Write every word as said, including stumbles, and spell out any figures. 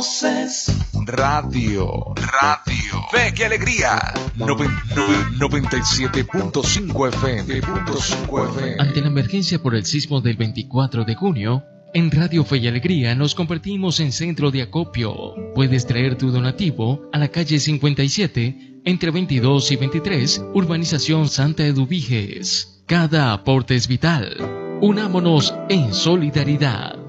voces. Radio, radio. Fe y alegría. Noven, noven, noventa y siete punto cinco F M. Ante la emergencia por el sismo del veinticuatro de junio, en Radio Fe y Alegría nos convertimos en centro de acopio. Puedes traer tu donativo a la calle cincuenta y siete, entre veintidós y veintitrés, Urbanización Santa Eduviges. Cada aporte es vital. Unámonos en solidaridad.